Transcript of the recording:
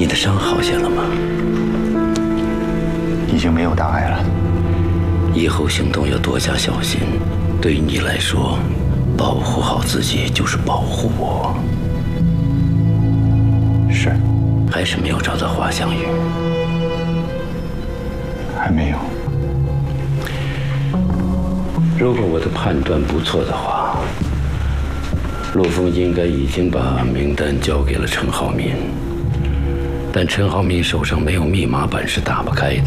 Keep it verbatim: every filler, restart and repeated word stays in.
你的伤好些了吗？ 已经没有大碍了。 以后行动要多加小心。对于你来说，保护好自己就是保护我。 是。 还是没有找到华香玉？ 还没有。 如果我的判断不错的话，陆枫应该已经把名单交给了陈浩民，但陈浩民手上没有密码本是打不开的。